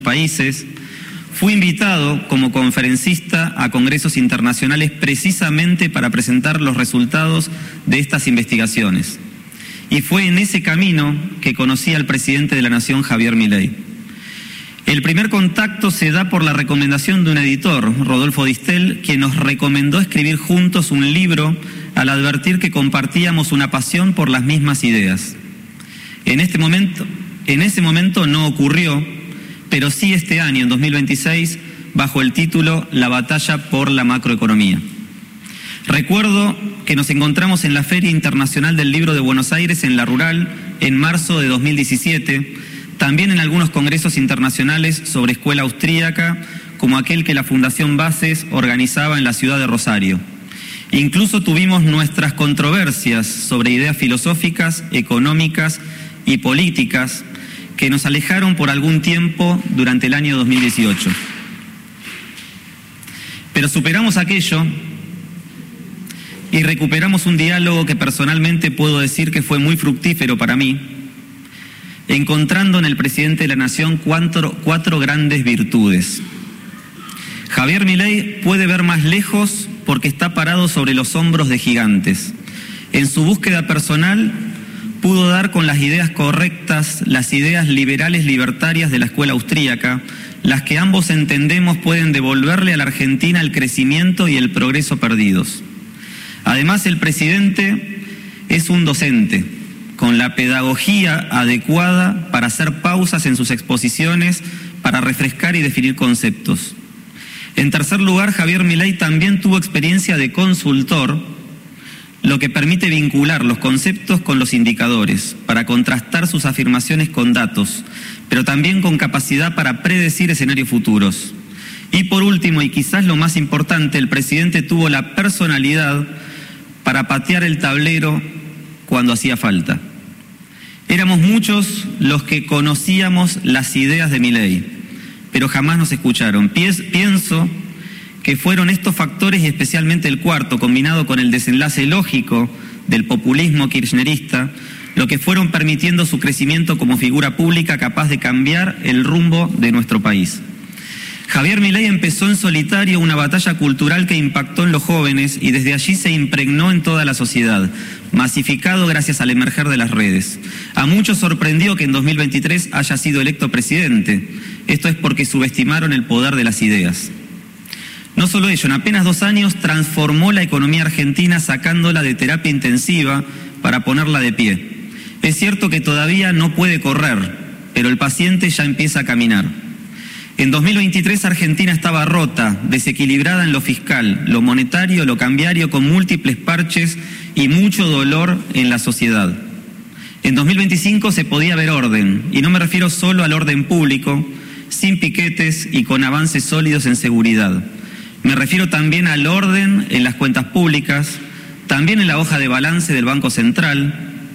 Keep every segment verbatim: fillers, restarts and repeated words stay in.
países, fui invitado como conferencista a congresos internacionales precisamente para presentar los resultados de estas investigaciones. Y fue en ese camino que conocí al presidente de la Nación, Javier Milei. El primer contacto se da por la recomendación de un editor, Rodolfo Distel, quien nos recomendó escribir juntos un libro al advertir que compartíamos una pasión por las mismas ideas. En este momento, en ese momento no ocurrió, pero sí este año, en dos mil veintiséis, bajo el título La batalla por la macroeconomía. Recuerdo que nos encontramos en la Feria Internacional del Libro de Buenos Aires, en La Rural, en marzo de dos mil diecisiete, también en algunos congresos internacionales sobre escuela austríaca, como aquel que la Fundación Bases organizaba en la ciudad de Rosario. Incluso tuvimos nuestras controversias sobre ideas filosóficas, económicas y políticas, que nos alejaron por algún tiempo durante el año dos mil dieciocho. Pero superamos aquello y recuperamos un diálogo que personalmente puedo decir que fue muy fructífero para mí, encontrando en el presidente de la Nación cuatro, cuatro grandes virtudes. Javier Milei puede ver más lejos porque está parado sobre los hombros de gigantes. En su búsqueda personal pudo dar con las ideas correctas, las ideas liberales libertarias de la escuela austríaca, las que ambos entendemos pueden devolverle a la Argentina el crecimiento y el progreso perdidos. Además, el presidente es un docente, con la pedagogía adecuada para hacer pausas en sus exposiciones, para refrescar y definir conceptos. En tercer lugar, Javier Milei también tuvo experiencia de consultor, lo que permite vincular los conceptos con los indicadores, para contrastar sus afirmaciones con datos, pero también con capacidad para predecir escenarios futuros. Y por último, y quizás lo más importante, el presidente tuvo la personalidad para patear el tablero cuando hacía falta. Éramos muchos los que conocíamos las ideas de Milei, pero jamás nos escucharon. Pienso que fueron estos factores, y especialmente el cuarto, combinado con el desenlace lógico del populismo kirchnerista, lo que fueron permitiendo su crecimiento como figura pública capaz de cambiar el rumbo de nuestro país. Javier Milei empezó en solitario una batalla cultural que impactó en los jóvenes y desde allí se impregnó en toda la sociedad, masificado gracias al emerger de las redes. A muchos sorprendió que en dos mil veintitrés haya sido electo presidente. Esto es porque subestimaron el poder de las ideas. No solo ello, en apenas dos años transformó la economía argentina sacándola de terapia intensiva para ponerla de pie. Es cierto que todavía no puede correr, pero el paciente ya empieza a caminar. En dos mil veintitrés Argentina estaba rota, desequilibrada en lo fiscal, lo monetario, lo cambiario, con múltiples parches y mucho dolor en la sociedad. En dos mil veinticinco se podía ver orden, y no me refiero solo al orden público, sin piquetes y con avances sólidos en seguridad. Me refiero también al orden en las cuentas públicas, también en la hoja de balance del Banco Central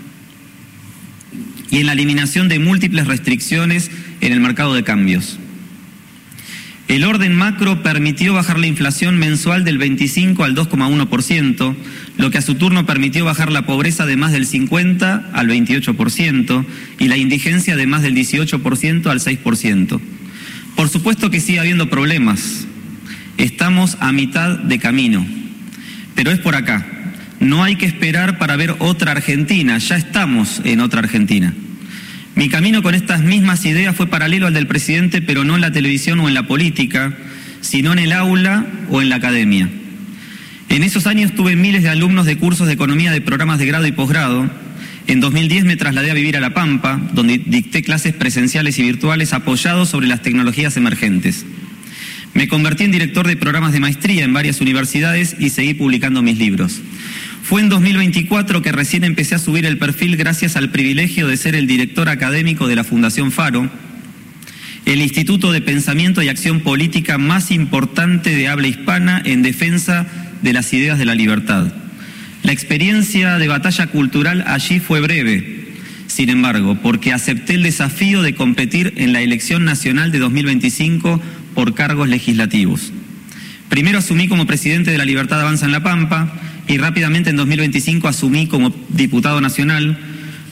y en la eliminación de múltiples restricciones en el mercado de cambios. El orden macro permitió bajar la inflación mensual del veinticinco al dos coma uno por ciento, lo que a su turno permitió bajar la pobreza de más del cincuenta al veintiocho por ciento y la indigencia de más del dieciocho por ciento al seis por ciento. Por supuesto que sigue habiendo problemas. Estamos a mitad de camino, pero es por acá. No hay que esperar para ver otra Argentina, ya estamos en otra Argentina. Mi camino con estas mismas ideas fue paralelo al del presidente, pero no en la televisión o en la política, sino en el aula o en la academia. En esos años tuve miles de alumnos de cursos de economía de programas de grado y posgrado. En dos mil diez me trasladé a vivir a La Pampa, donde dicté clases presenciales y virtuales apoyados sobre las tecnologías emergentes. Me convertí en director de programas de maestría en varias universidades y seguí publicando mis libros. Fue en dos mil veinticuatro que recién empecé a subir el perfil gracias al privilegio de ser el director académico de la Fundación Faro, el instituto de pensamiento y acción política más importante de habla hispana en defensa de las ideas de la libertad. La experiencia de batalla cultural allí fue breve, sin embargo, porque acepté el desafío de competir en la elección nacional de dos mil veinticinco por cargos legislativos. Primero asumí como presidente de La Libertad Avanza en La Pampa y rápidamente en dos mil veinticinco asumí como diputado nacional,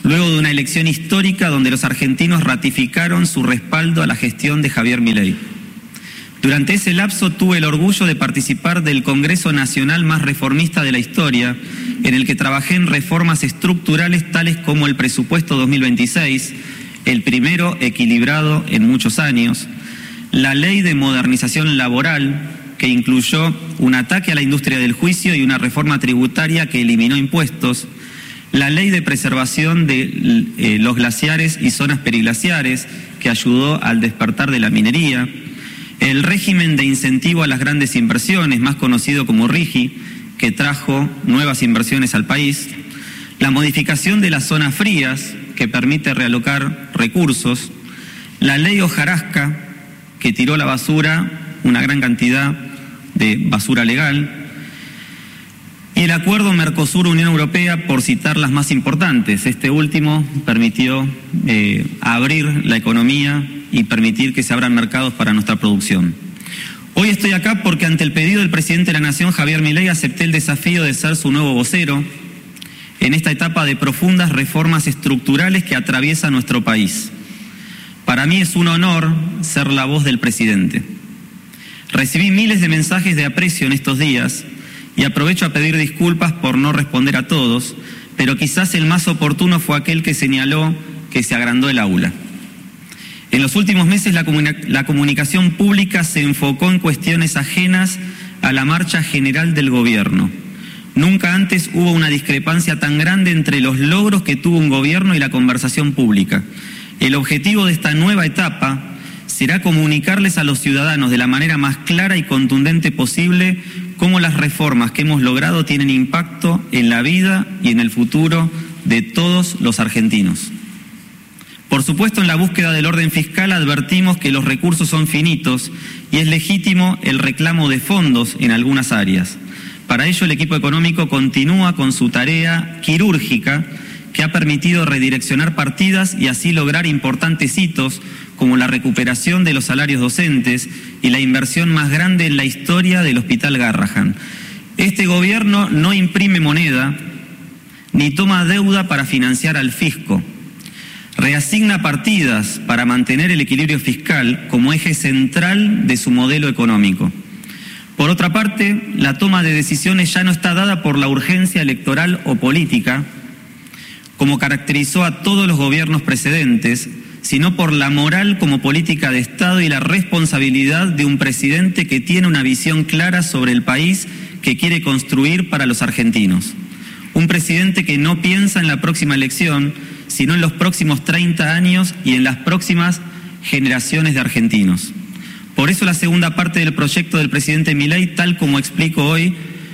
luego de una elección histórica donde los argentinos ratificaron su respaldo a la gestión de Javier Milei. Durante ese lapso tuve el orgullo de participar del Congreso Nacional más reformista de la historia, en el que trabajé en reformas estructurales tales como el presupuesto dos mil veintiséis, el primero equilibrado en muchos años, la ley de modernización laboral, que incluyó un ataque a la industria del juicio y una reforma tributaria que eliminó impuestos, la ley de preservación de eh, los glaciares y zonas periglaciares, que ayudó al despertar de la minería, el régimen de incentivo a las grandes inversiones, más conocido como RIGI, que trajo nuevas inversiones al país, la modificación de las zonas frías, que permite realocar recursos, la ley hojarasca, que tiró a la basura una gran cantidad de basura legal, y el acuerdo Mercosur-Unión Europea, por citar las más importantes. Este último permitió eh, abrir la economía y permitir que se abran mercados para nuestra producción. Hoy estoy acá porque ante el pedido del presidente de la Nación, Javier Milei, acepté el desafío de ser su nuevo vocero en esta etapa de profundas reformas estructurales que atraviesa nuestro país. Para mí es un honor ser la voz del presidente. Recibí miles de mensajes de aprecio en estos días y aprovecho a pedir disculpas por no responder a todos, pero quizás el más oportuno fue aquel que señaló que se agrandó el aula. En los últimos meses la, comuni- la comunicación pública se enfocó en cuestiones ajenas a la marcha general del gobierno. Nunca antes hubo una discrepancia tan grande entre los logros que tuvo un gobierno y la conversación pública. El objetivo de esta nueva etapa será comunicarles a los ciudadanos de la manera más clara y contundente posible cómo las reformas que hemos logrado tienen impacto en la vida y en el futuro de todos los argentinos. Por supuesto, en la búsqueda del orden fiscal advertimos que los recursos son finitos y es legítimo el reclamo de fondos en algunas áreas. Para ello, el equipo económico continúa con su tarea quirúrgica que ha permitido redireccionar partidas y así lograr importantes hitos como la recuperación de los salarios docentes y la inversión más grande en la historia del Hospital Garrahan. Este gobierno no imprime moneda ni toma deuda para financiar al fisco. Reasigna partidas para mantener el equilibrio fiscal como eje central de su modelo económico. Por otra parte, la toma de decisiones ya no está dada por la urgencia electoral o política, como caracterizó a todos los gobiernos precedentes, sino por la moral como política de Estado y la responsabilidad de un presidente que tiene una visión clara sobre el país que quiere construir para los argentinos. Un presidente que no piensa en la próxima elección, sino en los próximos treinta años y en las próximas generaciones de argentinos. Por eso la segunda parte del proyecto del presidente Milei, tal como explico hoy,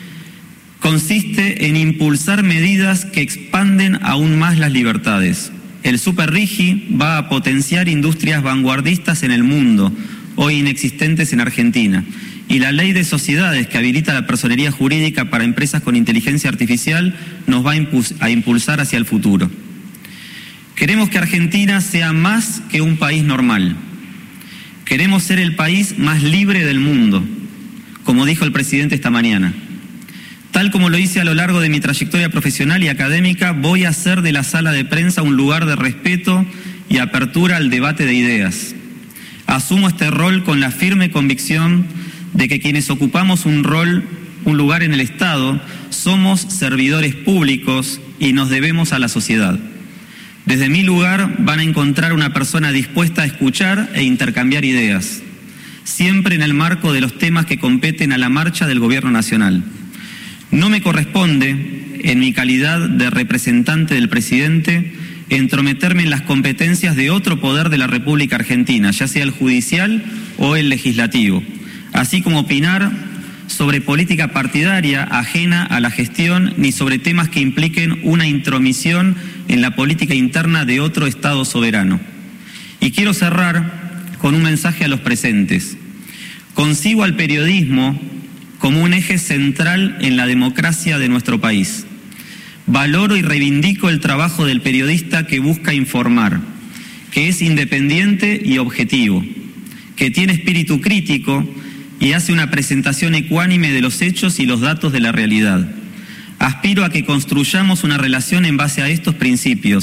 consiste en impulsar medidas que expanden aún más las libertades. El Super RIGI va a potenciar industrias vanguardistas en el mundo, hoy inexistentes en Argentina. Y la ley de sociedades que habilita la personería jurídica para empresas con inteligencia artificial nos va a impulsar hacia el futuro. Queremos que Argentina sea más que un país normal. Queremos ser el país más libre del mundo, como dijo el presidente esta mañana. Tal como lo hice a lo largo de mi trayectoria profesional y académica, voy a hacer de la sala de prensa un lugar de respeto y apertura al debate de ideas. Asumo este rol con la firme convicción de que quienes ocupamos un rol, un lugar en el Estado, somos servidores públicos y nos debemos a la sociedad. Desde mi lugar van a encontrar una persona dispuesta a escuchar e intercambiar ideas, siempre en el marco de los temas que competen a la marcha del Gobierno Nacional. No me corresponde, en mi calidad de representante del presidente, entrometerme en las competencias de otro poder de la República Argentina, ya sea el judicial o el legislativo, así como opinar sobre política partidaria ajena a la gestión ni sobre temas que impliquen una intromisión en la política interna de otro Estado soberano. Y quiero cerrar con un mensaje a los presentes. Concibo al periodismo como un eje central en la democracia de nuestro país. Valoro y reivindico el trabajo del periodista que busca informar, que es independiente y objetivo, que tiene espíritu crítico y hace una presentación ecuánime de los hechos y los datos de la realidad. Aspiro a que construyamos una relación en base a estos principios,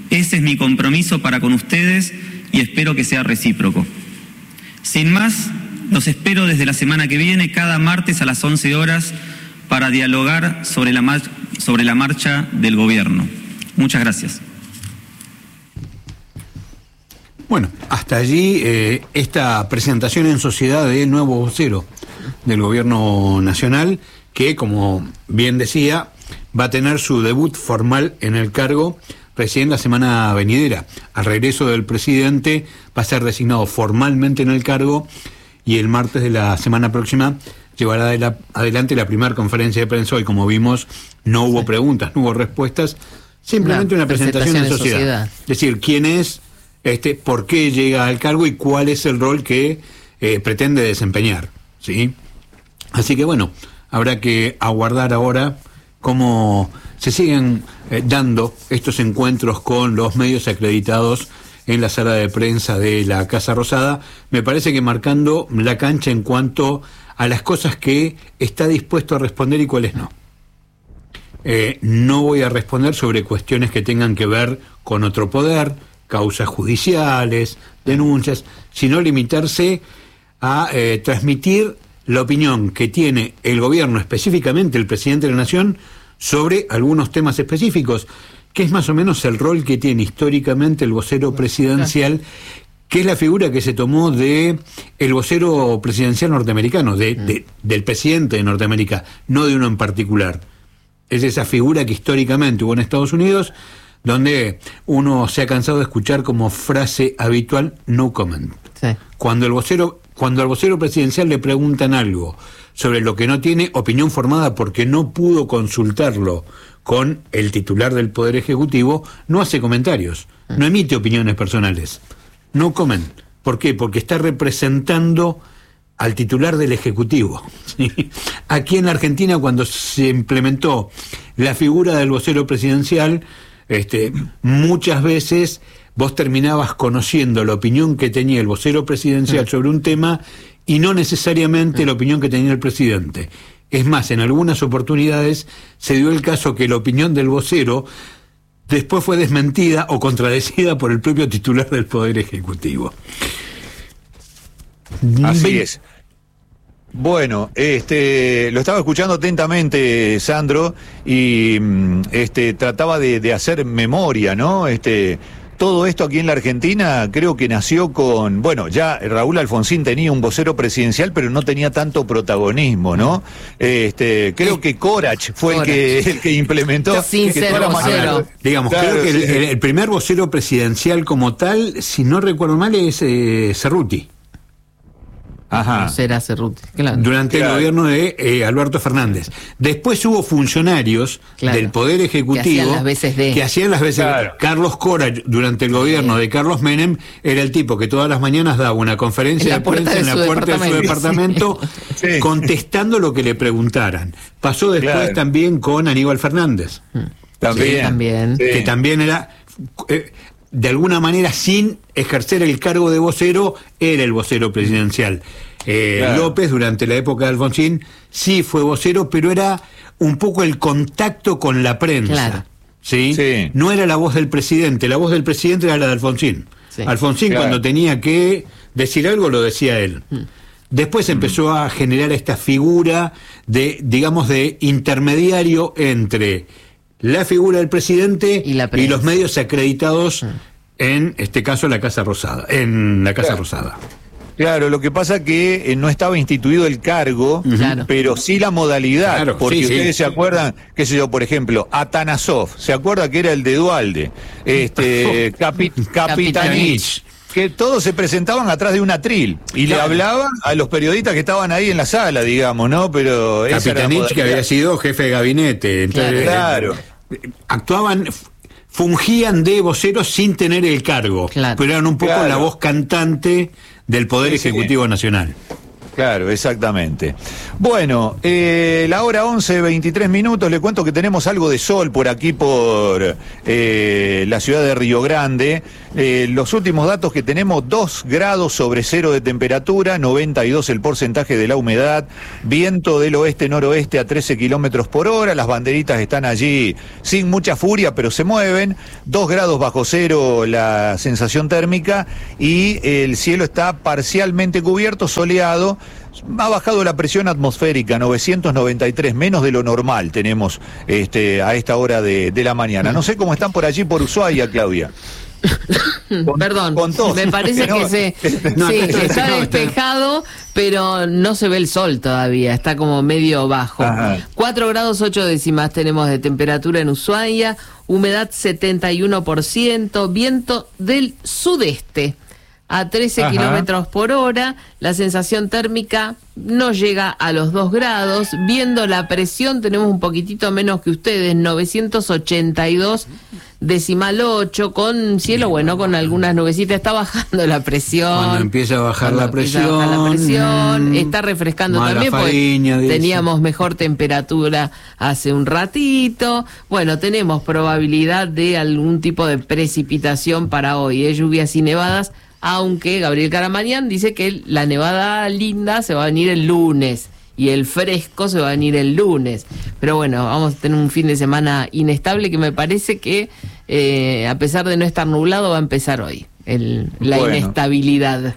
Ese es mi compromiso para con ustedes y espero que sea recíproco. Sin más, los espero desde la semana que viene, cada martes a las once horas, para dialogar sobre la, mar- sobre la marcha del gobierno. Muchas gracias. Bueno, hasta allí eh, esta presentación en sociedad del nuevo vocero del Gobierno Nacional, que, como bien decía, va a tener su debut formal en el cargo recién la semana venidera. Al regreso del presidente va a ser designado formalmente en el cargo y el martes de la semana próxima llevará de la, adelante la primera conferencia de prensa. Hoy, como vimos, no hubo preguntas, no hubo respuestas, simplemente una, una presentación, presentación en sociedad. sociedad. Es decir, quién es, este, por qué llega al cargo y cuál es el rol que eh, pretende desempeñar, ¿sí? Así que bueno, habrá que aguardar ahora cómo se siguen eh, dando estos encuentros con los medios acreditados en la sala de prensa de la Casa Rosada. Me parece que marcando la cancha en cuanto a las cosas que está dispuesto a responder y cuáles no. Eh, no voy a responder sobre cuestiones que tengan que ver con otro poder, causas judiciales, denuncias, sino limitarse a eh, transmitir la opinión que tiene el gobierno, específicamente el presidente de la Nación, sobre algunos temas específicos, que es más o menos el rol que tiene históricamente el vocero presidencial, que es la figura que se tomó de el vocero presidencial norteamericano, de, de, del presidente de Norteamérica, no de uno en particular. Es esa figura que históricamente hubo en Estados Unidos, donde uno se ha cansado de escuchar como frase habitual, no comment. Sí. Cuando el vocero, cuando al vocero presidencial le preguntan algo sobre lo que no tiene opinión formada porque no pudo consultarlo con el titular del Poder Ejecutivo, no hace comentarios, no emite opiniones personales. No comment. ¿Por qué? Porque está representando al titular del Ejecutivo. ¿Sí? Aquí en la Argentina, cuando se implementó la figura del vocero presidencial, este, muchas veces vos terminabas conociendo la opinión que tenía el vocero presidencial sobre un tema y no necesariamente la opinión que tenía el presidente. Es más, en algunas oportunidades se dio el caso que la opinión del vocero después fue desmentida o contradecida por el propio titular del Poder Ejecutivo. Así Ve- es. Bueno, este, lo estaba escuchando atentamente, Sandro, y este, trataba de, de hacer memoria, ¿no? Este, todo esto aquí en la Argentina creo que nació con, bueno, ya Raúl Alfonsín tenía un vocero presidencial, pero no tenía tanto protagonismo, ¿no? Este, creo que Corach fue el que, el que implementó. Sin que ser vocero. Digamos, claro, creo que el, el, el primer vocero presidencial como tal, si no recuerdo mal, es eh, Cerruti. Ajá. No será Cerruti, claro. Durante claro. el gobierno de eh, Alberto Fernández. Después hubo funcionarios claro. del Poder Ejecutivo que hacían las veces de. Que hacían las veces claro. de. Carlos Corach, durante el gobierno sí. de Carlos Menem, era el tipo que todas las mañanas daba una conferencia de prensa en la puerta de su departamento, sí. contestando lo que le preguntaran. Pasó después claro. también con Aníbal Fernández. También. Sí, también. Sí. Que también era... Eh, de alguna manera, sin ejercer el cargo de vocero, era el vocero presidencial. Eh, claro. López, durante la época de Alfonsín, sí fue vocero, pero era un poco el contacto con la prensa. Claro. ¿Sí? Sí. No era la voz del presidente, la voz del presidente era la de Alfonsín. Sí. Alfonsín, claro. cuando tenía que decir algo, lo decía él. Mm. Después mm. empezó a generar esta figura de, digamos, de intermediario entre la figura del presidente y, y los medios acreditados, mm. en este caso la Casa Rosada, en la Casa claro. Rosada. Claro, lo que pasa que eh, no estaba instituido el cargo, claro. pero sí la modalidad, claro, porque sí, ustedes sí. se acuerdan, qué sé yo, por ejemplo, Atanasov, ¿se acuerda que era el de Dualde? Este, Capi, Capitanich, que todos se presentaban atrás de un atril y claro. le hablaban a los periodistas que estaban ahí en la sala, digamos, ¿no? Pero Capitanich, que había sido jefe de gabinete, entonces, claro. Eh, actuaban, fungían de voceros sin tener el cargo, claro. pero eran un poco claro. la voz cantante del Poder sí, Ejecutivo sí. Nacional. Claro, exactamente. Bueno, eh, la hora once, veintitrés minutos, le cuento que tenemos algo de sol por aquí, por eh, la ciudad de Río Grande. Eh, los últimos datos que tenemos, dos grados sobre cero de temperatura, noventa y dos el porcentaje de la humedad, viento del oeste-noroeste a trece kilómetros por hora, las banderitas están allí sin mucha furia, pero se mueven, dos grados bajo cero la sensación térmica y el cielo está parcialmente cubierto, soleado. Ha bajado la presión atmosférica, novecientos noventa y tres, menos de lo normal tenemos este, a esta hora de, de la mañana. No sé cómo están por allí, por Ushuaia, Claudia. Con, Perdón, con me parece que, no, se, no, sí, no, está no, despejado, pero no se ve el sol todavía, está como medio bajo. Ajá. cuatro grados ocho décimas tenemos de temperatura en Ushuaia, humedad setenta y uno por ciento, viento del sudeste a trece kilómetros por hora, la sensación térmica no llega a los dos grados, viendo la presión tenemos un poquitito menos que ustedes, novecientos ochenta y dos decimal ocho, con cielo bueno, con algunas nubecitas, está bajando la presión. Cuando empieza a bajar la presión, a bajar la presión, está refrescando también, fariña, porque teníamos mejor temperatura hace un ratito. Bueno, tenemos probabilidad de algún tipo de precipitación para hoy, ¿eh? Lluvias y nevadas, aunque Gabriel Caramanian dice que la nevada linda se va a venir el lunes y el fresco se va a venir el lunes. Pero bueno, vamos a tener un fin de semana inestable que me parece que, eh, a pesar de no estar nublado, va a empezar hoy el, la bueno. inestabilidad.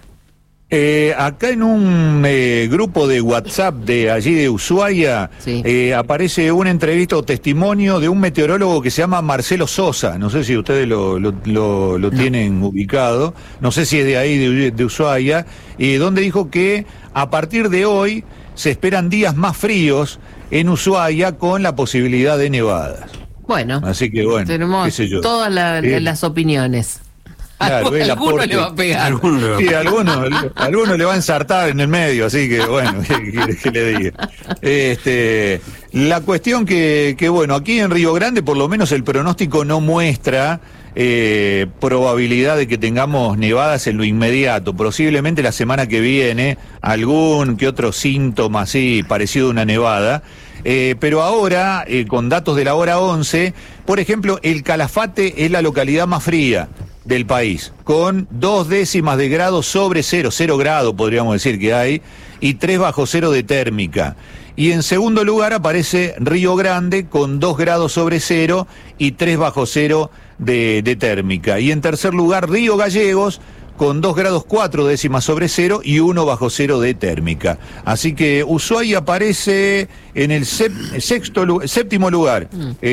Eh, acá en un eh, grupo de WhatsApp de allí de Ushuaia, sí. eh, aparece una entrevista o testimonio de un meteorólogo que se llama Marcelo Sosa. No sé si ustedes lo, lo, lo, lo no. tienen ubicado. No sé si es de ahí, de, de Ushuaia, eh, donde dijo que a partir de hoy se esperan días más fríos en Ushuaia con la posibilidad de nevadas. Bueno, así que bueno, tenemos qué sé yo. todas la, eh. las opiniones. Claro, el alguno aporte, le va a pegar. Alguno le va a pegar. Sí, alguno, alguno le va a ensartar en el medio, así que bueno, que, que le diga. Este, la cuestión que, que, bueno, aquí en Río Grande por lo menos el pronóstico no muestra eh, probabilidad de que tengamos nevadas en lo inmediato. Posiblemente la semana que viene algún que otro síntoma así parecido a una nevada. Eh, pero ahora, eh, con datos de la hora once, por ejemplo, el Calafate es la localidad más fría del país, con dos décimas de grado sobre cero, cero grado podríamos decir que hay, y tres bajo cero de térmica. Y en segundo lugar aparece Río Grande con dos grados sobre cero y tres bajo cero de, de térmica. Y en tercer lugar Río Gallegos con dos grados cuatro décimas sobre cero y uno bajo cero de térmica. Así que Ushuaia aparece en el sep- sexto, séptimo lugar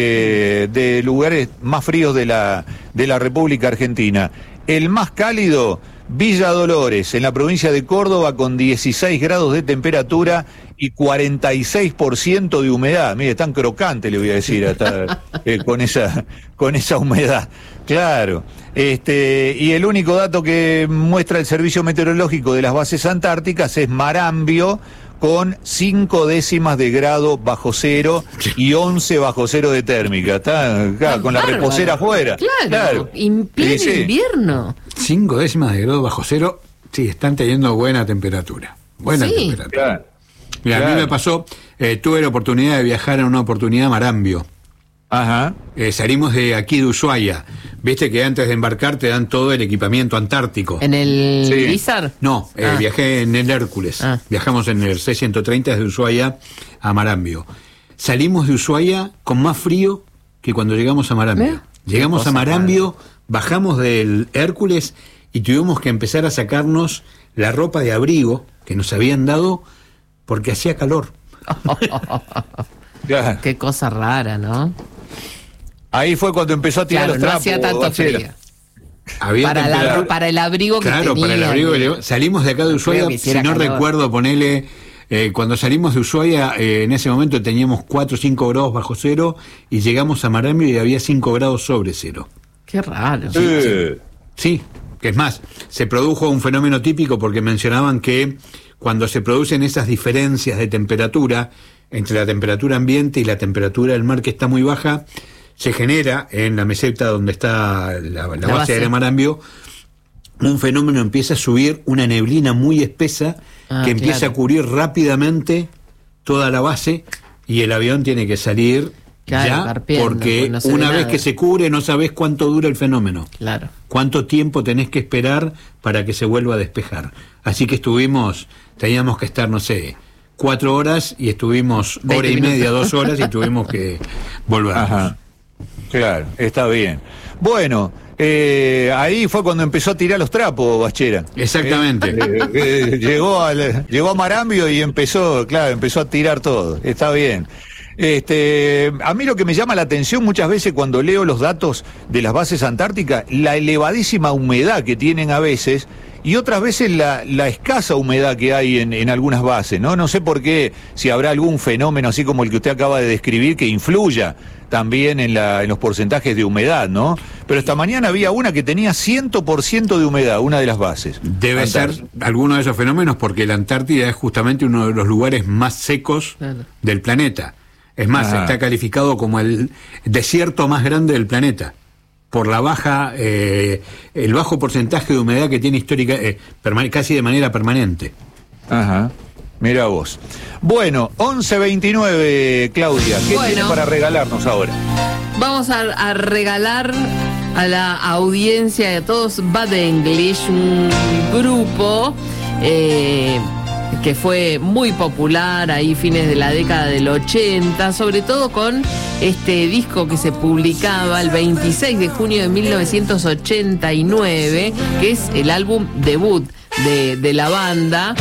eh, de lugares más fríos de la, de la República Argentina. El más cálido, Villa Dolores, en la provincia de Córdoba, con dieciséis grados de temperatura y cuarenta y seis por ciento de humedad. Mire, tan crocante, le voy a decir, hasta, eh, con esa, con esa humedad. Claro. Este, y el único dato que muestra el Servicio Meteorológico de las bases antárticas es Marambio, con cinco décimas de grado bajo cero y once bajo cero de térmica. Está acá, con la reposera afuera. Claro, claro. En pleno sí, sí. invierno. Cinco décimas de grado bajo cero, sí, están teniendo buena temperatura. Buena sí. temperatura. Claro. Mira, claro. A mí me pasó, eh, tuve la oportunidad de viajar en una oportunidad a Marambio. Ajá. Eh, salimos de aquí de Ushuaia. Viste que antes de embarcar te dan todo el equipamiento antártico. ¿En el sí. Lizard? No, eh, ah. viajé en el Hércules. Ah. Viajamos en el C ciento treinta desde Ushuaia a Marambio. Salimos de Ushuaia con más frío que cuando llegamos a Marambio. ¿Eh? Llegamos a Marambio, rara. Bajamos del Hércules y tuvimos que empezar a sacarnos la ropa de abrigo que nos habían dado porque hacía calor. Qué cosa rara, ¿no? Ahí fue cuando empezó a tirar claro, los trapos. No hacía tanto frío. Para, la, para el abrigo que claro, tenía. Claro, para el abrigo que le... Salimos de acá de Ushuaia, si no calor. recuerdo, ponele... Eh, cuando salimos de Ushuaia, eh, en ese momento teníamos cuatro o cinco grados bajo cero y llegamos a Marambio y había cinco grados sobre cero. Qué raro. Sí, sí. sí, que es más, se produjo un fenómeno típico porque mencionaban que cuando se producen esas diferencias de temperatura entre la temperatura ambiente y la temperatura del mar que está muy baja, se genera en la meseta donde está la, la, la base, base de Marambio un fenómeno, empieza a subir una neblina muy espesa ah, que empieza claro. a cubrir rápidamente toda la base y el avión tiene que salir Claro, ya, porque pues no una vez nada. que se cubre no sabés cuánto dura el fenómeno. Claro. Cuánto tiempo tenés que esperar para que se vuelva a despejar. Así que estuvimos, teníamos que estar, no sé, cuatro horas y estuvimos hora y minutos. media, dos horas y tuvimos que volver. Ajá. Claro, está bien. Bueno, eh, ahí fue cuando empezó a tirar los trapos, Bachera. Exactamente. Eh, eh, llegó, al, llegó a Marambio y empezó, claro, empezó a tirar todo. Está bien. Este, a mí lo que me llama la atención muchas veces cuando leo los datos de las bases antárticas, la elevadísima humedad que tienen a veces y otras veces la, la escasa humedad que hay en, en algunas bases, ¿no? No sé por qué, si habrá algún fenómeno así como el que usted acaba de describir que influya también en, la, en los porcentajes de humedad, ¿no? Pero esta mañana había una que tenía cien por ciento de humedad, una de las bases. Debe Antártida. ser alguno de esos fenómenos porque la Antártida es justamente uno de los lugares más secos Claro. del planeta. Es más, Ajá. está calificado como el desierto más grande del planeta por la baja, eh, el bajo porcentaje de humedad que tiene histórica, eh, perma- casi de manera permanente. Ajá. Mira vos. Bueno, once veintinueve, Claudia, ¿qué Bueno. tiene para regalarnos ahora? Vamos a, a regalar a la audiencia y a todos Bad English, un grupo eh, que fue muy popular ahí fines de la década del ochenta, sobre todo con este disco que se publicaba el veintiséis de junio de mil novecientos ochenta y nueve, que es el álbum debut de, de la banda.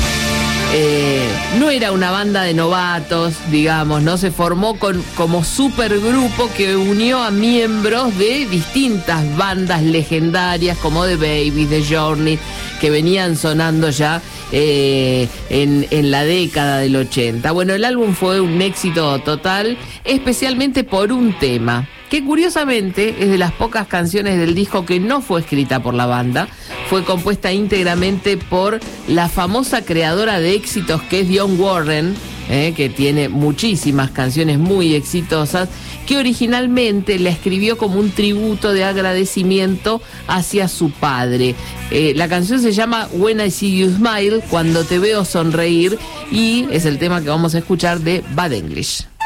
Eh, no era una banda de novatos, digamos, ¿no? Se formó con, como supergrupo que unió a miembros de distintas bandas legendarias como The Babies, The Journey, que venían sonando ya eh, en, en la década del ochenta. Bueno, el álbum fue un éxito total, especialmente por un tema, que curiosamente es de las pocas canciones del disco que no fue escrita por la banda. Fue compuesta íntegramente por la famosa creadora de éxitos que es Dionne Warren, eh, que tiene muchísimas canciones muy exitosas, que originalmente la escribió como un tributo de agradecimiento hacia su padre. Eh, la canción se llama When I See You Smile, Cuando Te Veo Sonreír, y es el tema que vamos a escuchar de Bad English.